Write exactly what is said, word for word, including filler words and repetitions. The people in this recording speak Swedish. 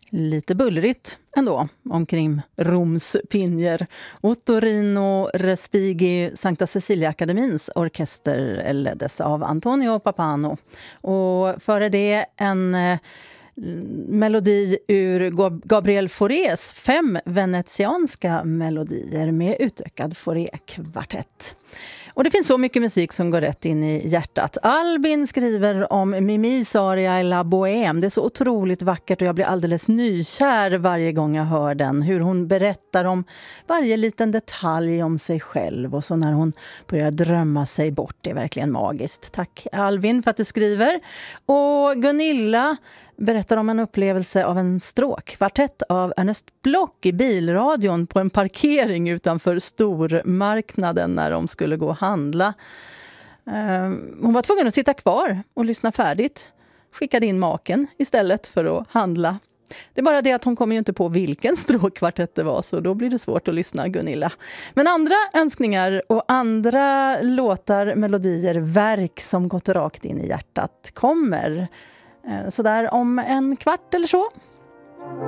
Lite bullrigt ändå omkring Roms pinjer. Ottorino Respighi, Sankta Cecilia-akademins orkester leddes av Antonio Pappano. Och före det en eh, melodi ur Gabriel Faurés fem venetianska melodier med utökad Fauré-kvartett. Och det finns så mycket musik som går rätt in i hjärtat. Albin skriver om Mimis aria i La Bohème. Det är så otroligt vackert och jag blir alldeles nykär varje gång jag hör den. Hur hon berättar om varje liten detalj om sig själv. Och så när hon börjar drömma sig bort. Det är verkligen magiskt. Tack Albin för att du skriver. Och Gunilla berättar om en upplevelse av en stråkkvartett av Ernest Bloch i bilradion på en parkering utanför stormarknaden när de skulle gå och handla. Hon var tvungen att sitta kvar och lyssna färdigt. Skickade in maken istället för att handla. Det är bara det att hon kommer ju inte på vilken stråkkvartett det var, så då blir det svårt att lyssna, Gunilla. Men andra önskningar och andra låtar, melodier, verk som gått rakt in i hjärtat kommer så där om en kvart eller så.